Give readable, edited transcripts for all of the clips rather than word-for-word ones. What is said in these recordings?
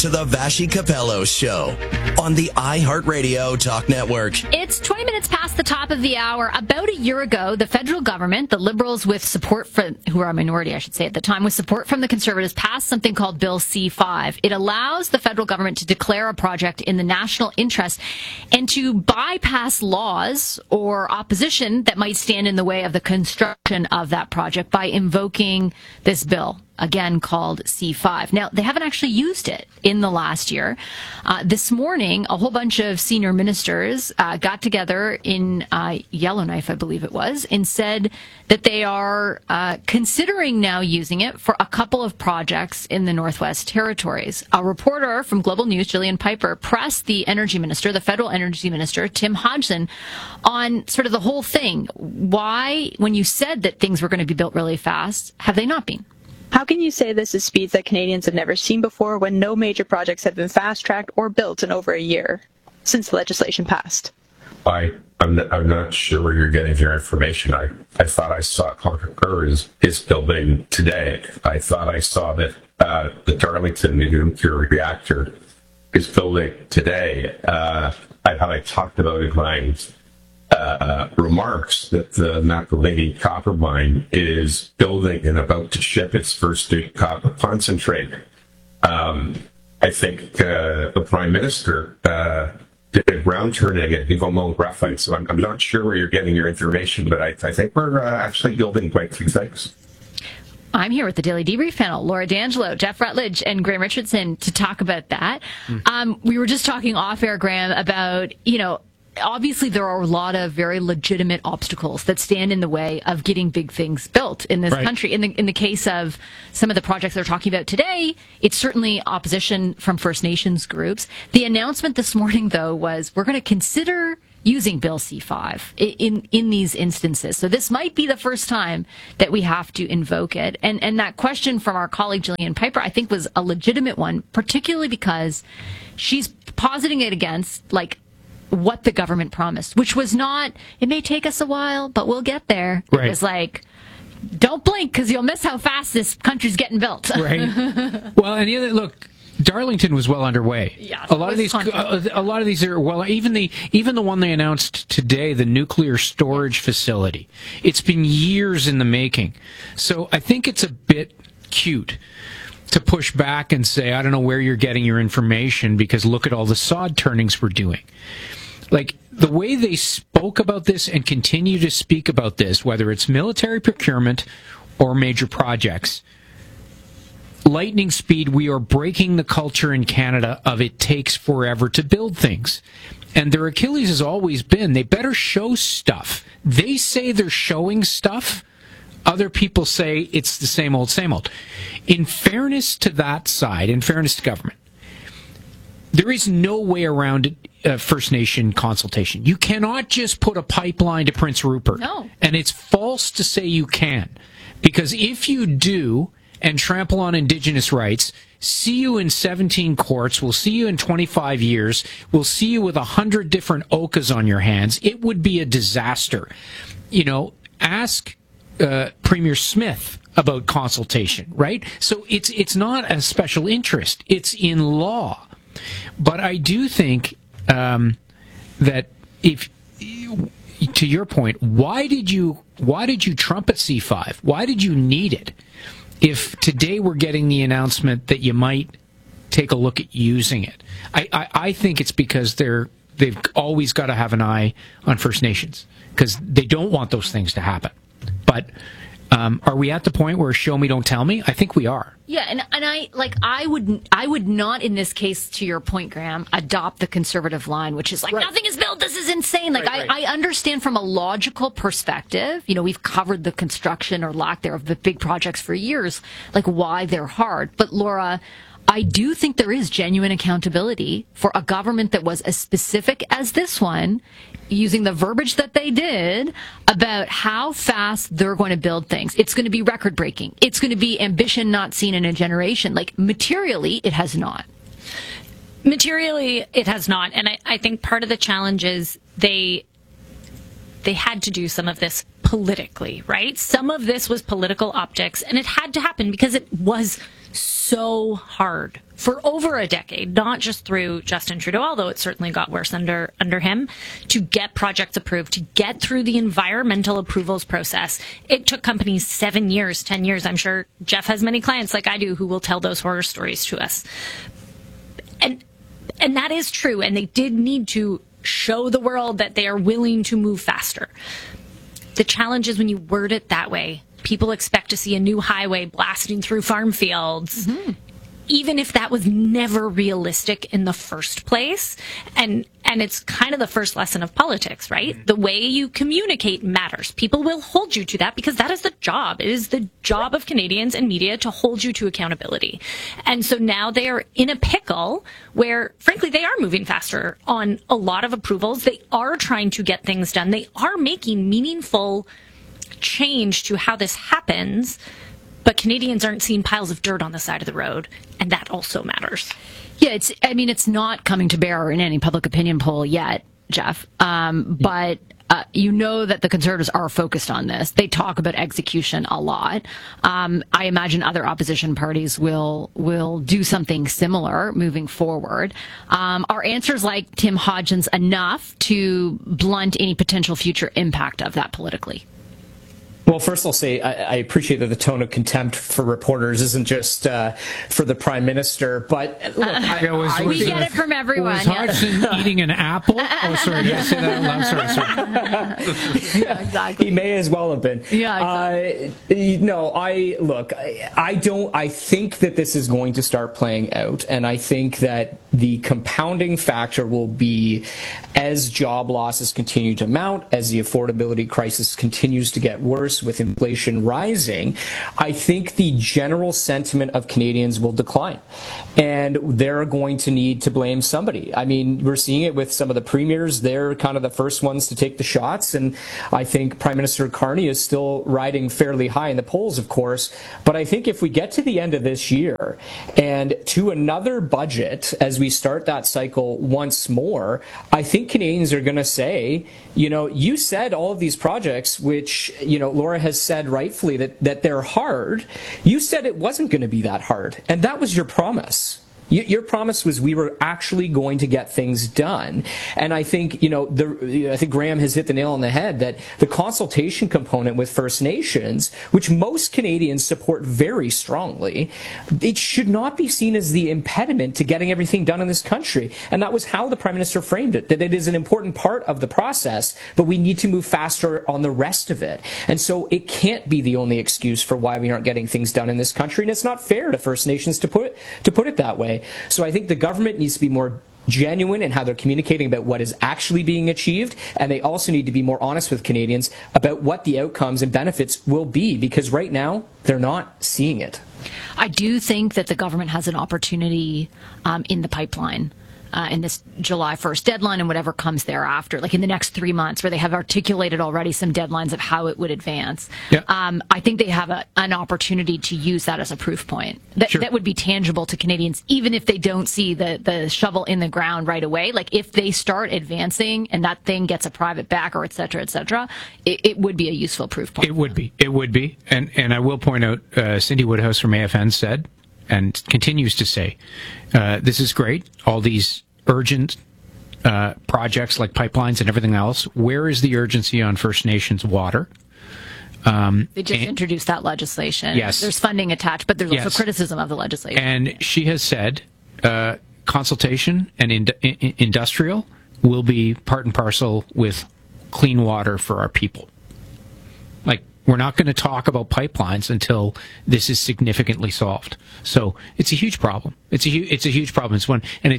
to the Vassy Capello Show on the iHeartRadio Talk Network. It's 20 minutes past the top of the hour. About a year ago, the federal government, the Liberals with support from, who are a minority, I should say at the time, with support from the Conservatives, passed something called Bill C-5. It allows the federal government to declare a project in the national interest and to bypass laws or opposition that might stand in the way of the construction of that project by invoking this bill, again called C-5. Now, they haven't actually used it in the last year. This morning, a whole bunch of senior ministers got together in Yellowknife, I believe it was, and said that they are considering now using it for a couple of projects in the Northwest Territories. A reporter from Global News, Gillian Piper, pressed the energy minister, the federal energy minister, Tim Hodgson, on sort of the whole thing. Why, when you said that things were going to be built really fast, have they not been? How can you say this is speeds that Canadians have never seen before when no major projects have been fast-tracked or built in over a year since the legislation passed? I'm not sure where you're getting your information. I thought I saw Conquer is building today. I thought I saw that the Darlington nuclear reactor is building today. I talked about in my remarks that the McIlhenny copper mine is building and about to ship its first copper concentrate. I think the Prime Minister did a ground turning at Eagle Graphite, so I'm not sure where you're getting your information, but I think we're actually building quite a few things. I'm here with the Daily Debrief panel, Laura D'Angelo, Jeff Rutledge, and Graham Richardson to talk about that. We were just talking off air, Graham, about, obviously there are a lot of very legitimate obstacles that stand in the way of getting big things built in this country. In the case of some of the projects they're talking about today, it's certainly opposition from First Nations groups. The announcement this morning, though, was we're going to consider using Bill C-5 in these instances. So this might be the first time that we have to invoke it. And that question from our colleague Gillian Piper, I think, was a legitimate one, particularly because she's positing it against, what the government promised, which was not, it may take us a while, but we'll get there. Right. It was like, don't blink because you'll miss how fast this country's getting built. Right. Well, and the other, look, Darlington was well underway. Yeah, a lot of these are well. Even the one they announced today, the nuclear storage facility. It's been years in the making. So I think it's a bit cute to push back and say, I don't know where you're getting your information because look at all the sod turnings we're doing. The way they spoke about this and continue to speak about this, whether it's military procurement or major projects, lightning speed, we are breaking the culture in Canada of it takes forever to build things. And their Achilles has always been, they better show stuff. They say they're showing stuff. Other people say it's the same old, same old. In fairness to that side, in fairness to government, there is no way around First Nation consultation. You cannot just put a pipeline to Prince Rupert. No. And it's false to say you can. Because if you do and trample on Indigenous rights, see you in 17 courts, we'll see you in 25 years, we'll see you with 100 different OCAs on your hands. It would be a disaster. Ask Premier Smith about consultation, right? So it's not a special interest. It's in law. But I do think that if, to your point, why did you trumpet C-5? Why did you need it? If today we're getting the announcement that you might take a look at using it, I think it's because they've always got to have an eye on First Nations because they don't want those things to happen. But are we at the point where show me, don't tell me? I think we are. Yeah, and I would not in this case, to your point, Graham, adopt the conservative line, which is nothing is built. This is insane. I understand from a logical perspective. We've covered the construction or lack thereof of big projects for years, why they're hard. But Laura, I do think there is genuine accountability for a government that was as specific as this one, using the verbiage that they did about how fast they're going to build things. It's going to be record-breaking. It's going to be ambition not seen in a generation. Materially, it has not. Materially, it has not. And I think part of the challenge is they had to do some of this politically, right? Some of this was political optics, and it had to happen because it was so hard for over a decade, not just through Justin Trudeau, although it certainly got worse under him, to get projects approved, to get through the environmental approvals process. It took companies 7 years, 10 years. I'm sure Jeff has many clients like I do who will tell those horror stories to us. And that is true. And they did need to show the world that they are willing to move faster. The challenge is when you word it that way, people expect to see a new highway blasting through farm fields, even if that was never realistic in the first place. And it's kind of the first lesson of politics, right? The way you communicate matters. People will hold you to that because that is the job. It is the job of Canadians and media to hold you to accountability. And so now they are in a pickle where, frankly, they are moving faster on a lot of approvals. They are trying to get things done. They are making meaningful change to how this happens, but Canadians aren't seeing piles of dirt on the side of the road, and that also matters. Yeah, it's not coming to bear in any public opinion poll yet, Jeff. But you know that the Conservatives are focused on this. They talk about execution a lot. I imagine other opposition parties will do something similar moving forward. Are answers like Tim Hodgins enough to blunt any potential future impact of that politically? Well, first I'll say I appreciate that the tone of contempt for reporters isn't just for the Prime Minister, but look, we get it from everyone. Was Hodgson eating an apple? Oh, sorry, did I say that out loud? Sorry. Yeah, exactly. He may as well have been. Yeah, exactly. No, I think that this is going to start playing out, and I think that the compounding factor will be as job losses continue to mount, as the affordability crisis continues to get worse with inflation rising, I think the general sentiment of Canadians will decline. And they're going to need to blame somebody. I mean, we're seeing it with some of the premiers. They're kind of the first ones to take the shots. And I think Prime Minister Carney is still riding fairly high in the polls, of course. But I think if we get to the end of this year and to another budget, as we start that cycle once more, I think Canadians are going to say, you said all of these projects, which, Laura has said rightfully that they're hard. You said it wasn't going to be that hard. And that was your promise. Your promise was we were actually going to get things done. And I think, I think Graham has hit the nail on the head that the consultation component with First Nations, which most Canadians support very strongly, it should not be seen as the impediment to getting everything done in this country. And that was how the Prime Minister framed it, that it is an important part of the process, but we need to move faster on the rest of it. And so it can't be the only excuse for why we aren't getting things done in this country. And it's not fair to First Nations to put it that way. So I think the government needs to be more genuine in how they're communicating about what is actually being achieved, and they also need to be more honest with Canadians about what the outcomes and benefits will be, because right now they're not seeing it. I do think that the government has an opportunity in the pipeline. In this July 1st deadline and whatever comes thereafter, like in the next 3 months, where they have articulated already some deadlines of how it would advance. Yeah. I think they have an opportunity to use that as a proof point that would be tangible to Canadians, even if they don't see the shovel in the ground right away. Like if they start advancing and that thing gets a private backer, et cetera, it would be a useful proof point. It would be. And I will point out, Cindy Woodhouse from AFN said, and continues to say, this is great, all these urgent projects like pipelines and everything else. Where is the urgency on First Nations water? They just introduced that legislation. Yes. There's funding attached, but there's also criticism of the legislation. And she has said consultation and industrial will be part and parcel with clean water for our people. Like, we're not going to talk about pipelines until this is significantly solved. So it's a huge problem. It's a huge problem. It's one, and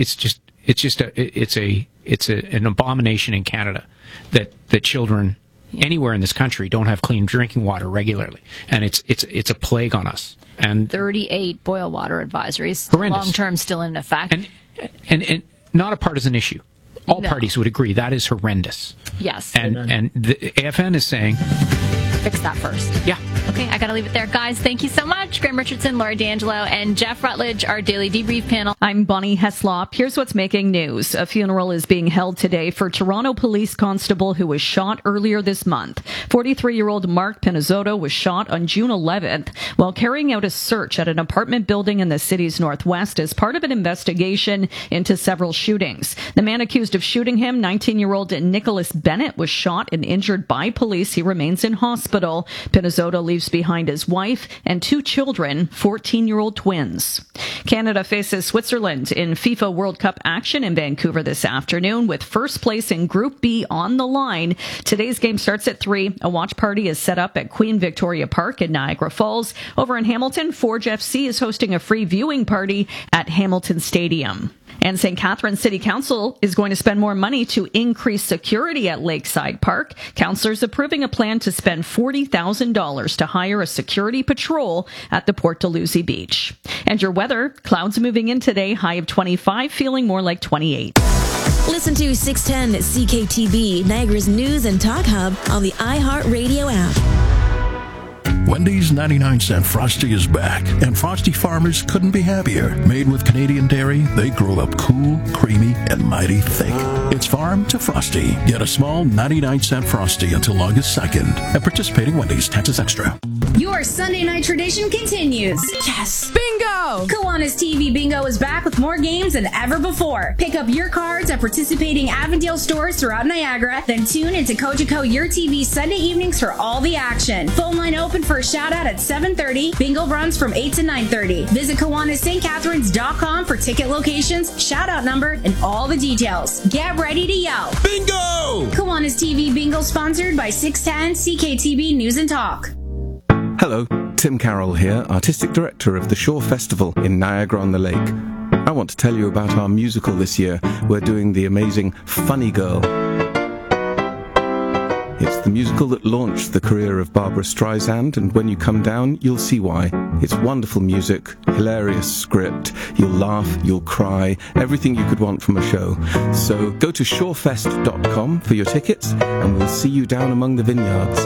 it's an abomination in Canada that children anywhere in this country don't have clean drinking water regularly, and it's a plague on us. And 38 boil water advisories, horrendous. Long term still in effect, and not a partisan issue. All parties would agree that is horrendous. Yes, and the AFN is saying, fix that first. Yeah. Okay, I got to leave it there. Guys, thank you so much. Graham Richardson, Laura D'Angelo, and Jeff Rutledge, our daily debrief panel. I'm Bonnie Heslop. Here's what's making news. A funeral is being held today for Toronto police constable who was shot earlier this month. 43-year-old Mark Pinizzotto was shot on June 11th while carrying out a search at an apartment building in the city's northwest as part of an investigation into several shootings. The man accused of shooting him, 19-year-old Nicholas Bennett, was shot and injured by police. He remains in hospital. Pinizzotto leaves behind his wife and 2 children, 14-year-old twins. Canada faces Switzerland in FIFA World Cup action in Vancouver this afternoon with first place in Group B on the line. Today's game starts at 3. A watch party is set up at Queen Victoria Park in Niagara Falls. Over in Hamilton, Forge FC is hosting a free viewing party at Hamilton Stadium. And St. Catharines City Council is going to spend more money to increase security at Lakeside Park. Councillors approving a plan to spend $40,000 to hire a security patrol at the Port Dalhousie Beach. And your weather, clouds moving in today, high of 25, feeling more like 28. Listen to 610 CKTB, Niagara's news and talk hub on the iHeartRadio app. Wendy's 99-cent Frosty is back, and Frosty farmers couldn't be happier. Made with Canadian dairy, they grow up cool, creamy, and mighty thick. It's farm to Frosty. Get a small 99-cent Frosty until August 2nd at participating Wendy's. Taxes extra. Your Sunday night tradition continues. Yes! Bingo! Kiwanis TV Bingo is back with more games than ever before. Pick up your cards at participating Avondale stores throughout Niagara, then tune into Cogeco Your TV Sunday evenings for all the action. Phone line open for a shout out at 7:30. Bingo runs from 8 to 9:30. Visit KiwanisSt.Catharines.com for ticket locations, shout out number, and all the details. Get ready to yell. Bingo! Kiwanis TV Bingo sponsored by 610 CKTB News and Talk. Hello, Tim Carroll here, Artistic Director of the Shore Festival in Niagara-on-the-Lake. I want to tell you about our musical this year. We're doing the amazing Funny Girl. It's the musical that launched the career of Barbara Streisand, and when you come down, you'll see why. It's wonderful music, hilarious script, you'll laugh, you'll cry, everything you could want from a show. So go to shorefest.com for your tickets, and we'll see you down among the vineyards.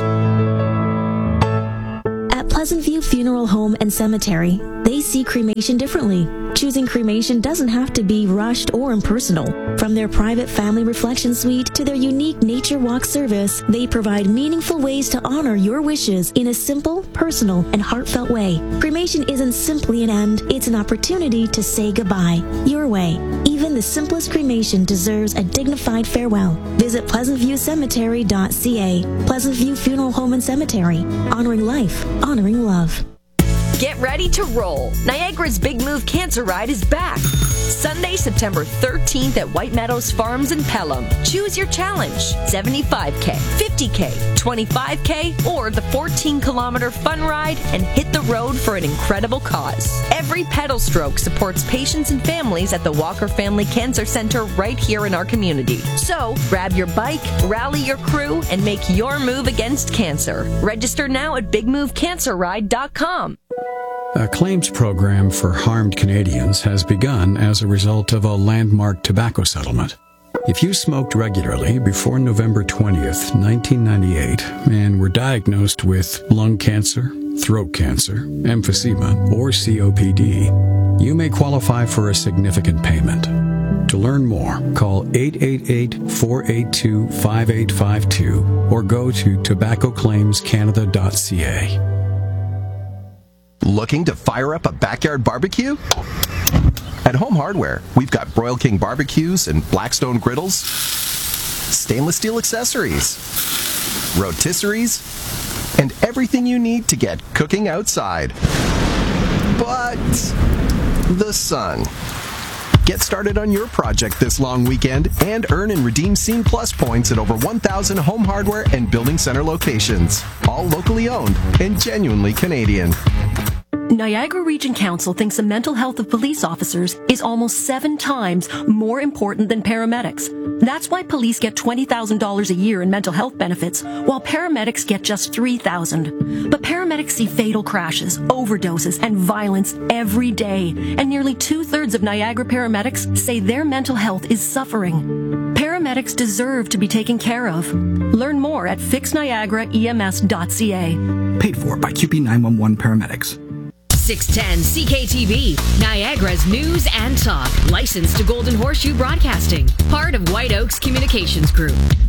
Pleasant View Funeral Home and Cemetery. They see cremation differently. Choosing cremation doesn't have to be rushed or impersonal. From their private family reflection suite to their unique nature walk service, they provide meaningful ways to honor your wishes in a simple, personal, and heartfelt way. Cremation isn't simply an end, it's an opportunity to say goodbye. Your way. Even the simplest cremation deserves a dignified farewell. Visit PleasantViewCemetery.ca. Pleasant View Funeral Home and Cemetery. Honoring life, honoring love. Get ready to roll. Niagara's Big Move Cancer Ride is back. Sunday, September 13th at White Meadows Farms in Pelham. Choose your challenge. 75K, 50K, 25K, or the 14-kilometer fun ride and hit the road for an incredible cause. Every pedal stroke supports patients and families at the Walker Family Cancer Center right here in our community. So, grab your bike, rally your crew, and make your move against cancer. Register now at bigmovecancerride.com. A claims program for harmed Canadians has begun as a result of a landmark tobacco settlement. If you smoked regularly before November 20th, 1998, and were diagnosed with lung cancer, throat cancer, emphysema, or COPD, you may qualify for a significant payment. To learn more, call 888-482-5852 or go to tobaccoclaimscanada.ca. Looking to fire up a backyard barbecue? At Home Hardware, we've got Broil King barbecues and Blackstone griddles, stainless steel accessories, rotisseries, and everything you need to get cooking outside. But the sun. Get started on your project this long weekend and earn and redeem Scene Plus points at over 1,000 Home Hardware and Building Center locations. All locally owned and genuinely Canadian. Niagara Region Council thinks the mental health of police officers is almost 7 times more important than paramedics. That's why police get $20,000 a year in mental health benefits, while paramedics get just $3,000. But paramedics see fatal crashes, overdoses, and violence every day, and nearly 2/3 of Niagara paramedics say their mental health is suffering. Paramedics paramedics deserve to be taken care of. Learn more at fixniagaraems.ca. Paid for by QP 911 paramedics. 610 CKTV, Niagara's news and talk. Licensed to Golden Horseshoe Broadcasting. Part of White Oaks Communications Group.